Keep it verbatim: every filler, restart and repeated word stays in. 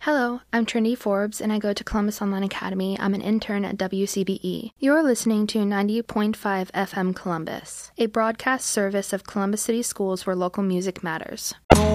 Hello, I'm Trinity Forbes, and I go to Columbus Online Academy. I'm an intern at W C B E. You're listening to ninety point five F M Columbus, a broadcast service of Columbus City Schools where local music matters.